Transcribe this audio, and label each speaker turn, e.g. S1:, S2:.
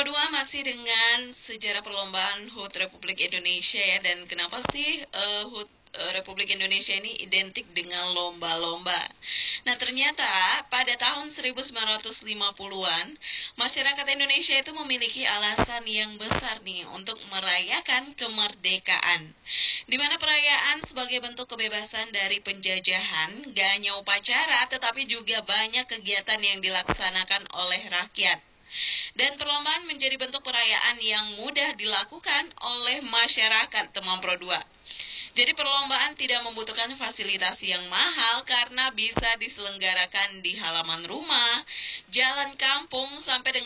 S1: kedua masih dengan sejarah perlombaan HUT Republik Indonesia ya. Dan kenapa sih HUT Republik Indonesia ini identik dengan lomba-lomba? Nah, ternyata pada tahun 1950-an masyarakat Indonesia itu memiliki alasan yang besar nih untuk merayakan kemerdekaan, di mana perayaan sebagai bentuk kebebasan dari penjajahan, gak hanya upacara tetapi juga banyak kegiatan yang dilaksanakan oleh rakyat. Dan perlombaan menjadi bentuk perayaan yang mudah dilakukan oleh masyarakat Temon Pro 2. Jadi perlombaan tidak membutuhkan fasilitas yang mahal karena bisa diselenggarakan di halaman rumah, jalan kampung, sampai dengan